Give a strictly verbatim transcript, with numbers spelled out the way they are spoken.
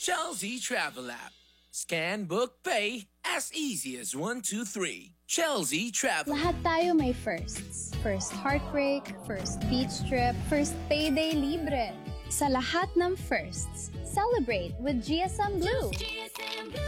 Chelsea Travel App. Scan, book, pay as easy as one, two, three. Chelsea Travel. Lahat tayo may firsts. First heartbreak, first beach trip, first payday libre. Sa lahat ng firsts, celebrate with G S M Blue.